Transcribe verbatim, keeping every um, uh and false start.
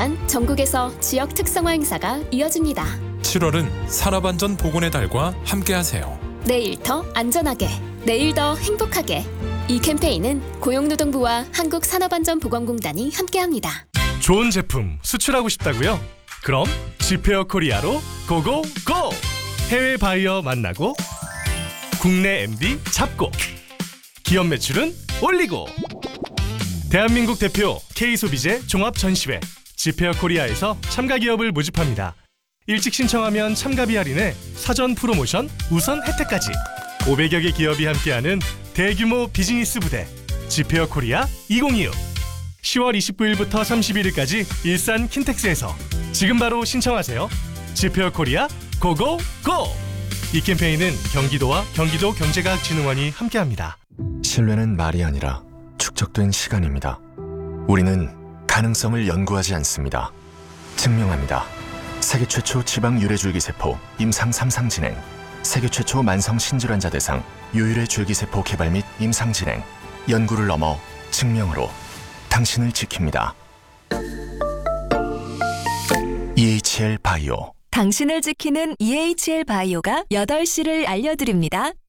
동안 전국에서 지역 특성화 행사가 이어집니다. 칠월은 산업안전 보건의 달과 함께하세요. 내일 더 안전하게, 내일 더 행복하게. 이 캠페인은 고용노동부와 한국산업안전보건공단이 함께합니다. 좋은 제품 수출하고 싶다고요? 그럼 지페어 코리아로 고고고! 해외 바이어 만나고 국내 엠디 잡고 기업 매출은 올리고 대한민국 대표 K소비재 종합전시회 지페어 코리아에서 참가 기업을 모집합니다. 일찍 신청하면 참가비 할인에 사전 프로모션 우선 혜택까지 오백여 개 기업이 함께하는 대규모 비즈니스 부대 지페어 코리아 이천이십육 시월 이십구일부터 삼십일일까지 일산 킨텍스에서 지금 바로 신청하세요. 지페어 코리아 고고고! 이 캠페인은 경기도와 경기도 경제과학진흥원이 함께합니다. 신뢰는 말이 아니라 축적된 시간입니다. 우리는 가능성을 연구하지 않습니다. 증명합니다. 세계 최초 지방 유래줄기세포 임상 삼 상 진행, 세계 최초 만성 신질환자 대상 유일의 줄기세포 개발 및 임상 진행, 연구를 넘어 증명으로 당신을 지킵니다. 이에이치엘 바이오. 당신을 지키는 이에이치엘 바이오가 여덟 시를 알려드립니다.